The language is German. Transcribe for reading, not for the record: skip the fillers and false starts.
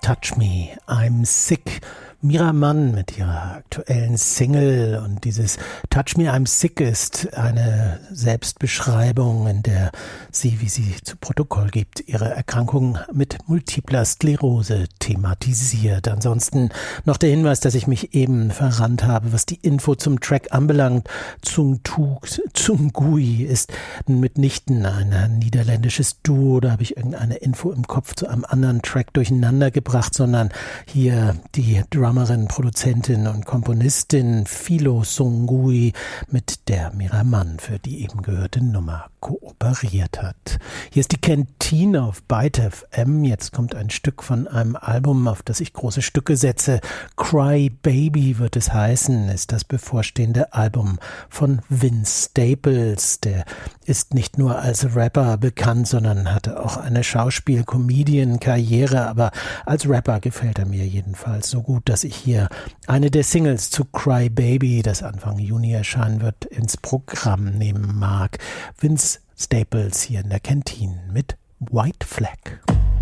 Touch Me, I'm Sick. Mira Mann mit ihrer aktuellen Single, und dieses Touch Me, I'm Sick ist eine Selbstbeschreibung, in der sie, wie sie zu Protokoll gibt, ihre Erkrankung mit multipler Sklerose thematisiert. Ansonsten noch der Hinweis, dass ich mich eben verrannt habe, was die Info zum Track anbelangt. Tsungui ist mitnichten ein niederländisches Duo, da habe ich irgendeine Info im Kopf zu einem anderen Track durcheinander gebracht, sondern hier die Drummerin, Produzentin und Komponistin Philo Tsungui, mit der Mira Mann für die eben gehörte Nummer kooperiert hat. Hier ist die Kantine auf Byte FM. Jetzt kommt ein Stück von einem Album, auf das ich große Stücke setze. Cry Baby wird es heißen, ist das bevorstehende Album von Vince Staples. Der ist nicht nur als Rapper bekannt, sondern hatte auch eine Schauspiel-Comedian-Karriere, aber als Rapper gefällt er mir jedenfalls so gut, dass ich hier eine der Singles zu Cry Baby, das Anfang Juni erscheinen wird, ins Programm nehmen mag. Vince Staples hier in der Kantine mit White Flag.